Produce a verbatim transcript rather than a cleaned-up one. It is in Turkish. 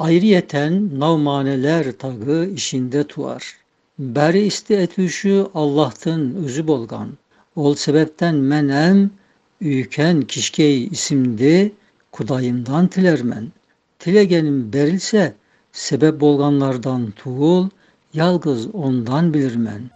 Ayrıyeten navmaneler tağı işinde tuar. Beri iste etüşü Allah'tın özü bolgan. Ol sebepten menem üyken kişkey isimdi Kudayımdan tilermen. Tilegenim berilse sebep bolganlardan tuğul, yalgız ondan bilirmen.